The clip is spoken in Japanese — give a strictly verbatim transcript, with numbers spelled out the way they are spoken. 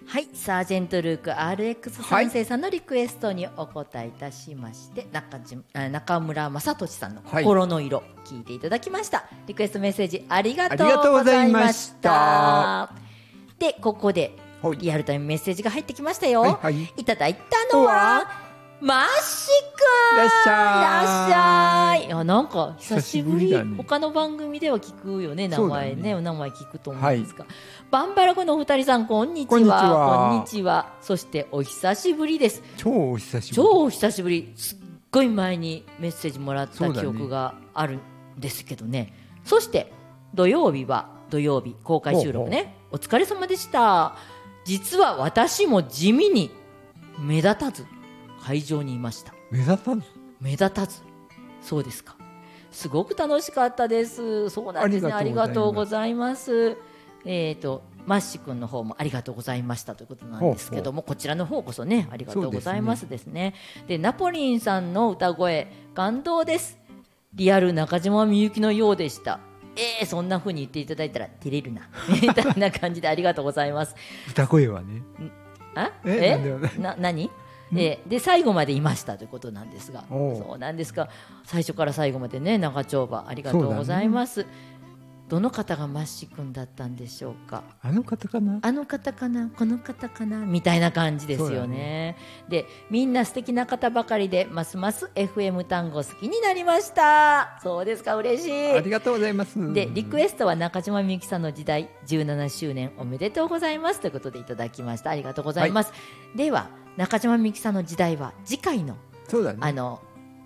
はい、サージェントルーク アールエックス 三世さんのリクエストにお答えいたしまして、中島中村雅俊さんの心の色、はい、聞いていただきました。リクエストメッセージありがとうございました。で、ここでリアルタイムメッセージが入ってきましたよ。はいはい、いただいたのはマッシくん。いらっしゃい。いらっしゃい。いや、なんか久しぶり。ね、他の番組では聞くよね、名前 ね, ねお名前聞くと思うんですが、はい、バンバラコのお二人さん、こんにちは。こんにちは。こんにちは。そしてお久しぶりです。 超お久しぶり。 超お久しぶり。すっごい前にメッセージもらった記憶があるんですけど ね, ねそして土曜日は土曜日公開収録ね。ほうほう、お疲れ様でした。実は私も地味に目立たず会場にいました。 目立たず目立たずそうですか。すごく楽しかったです。そうなんですね。ありがとうございます。えーとマッシ君の方もありがとうございましたということなんですけども、ほうほう、こちらの方こそね、ありがとうございますですね。で、ナポリンさんの歌声感動です。リアル中島みゆきのようでした。えー、そんな風に言っていただいたら照れるなみたいな感じでありがとうございます。 歌声はね、 あええな何で, で最後までいましたということなんですが、そうなんですか。最初から最後までね、長丁場ありがとうございます。どの方がマッシ君だったんでしょうか。 あの方かな、 あの方かな、この方かなみたいな感じですよ ね, ねで、みんな素敵な方ばかりでますます エフエム 単語好きになりました。そうですか、嬉しい。 ありがとうございます。 で、リクエストは中島みゆきさんの時代じゅうななしゅうねんおめでとうございますということでいただきました。ありがとうございます、はい、では中島みゆきさんの時代は次回の、 そうだね、 あの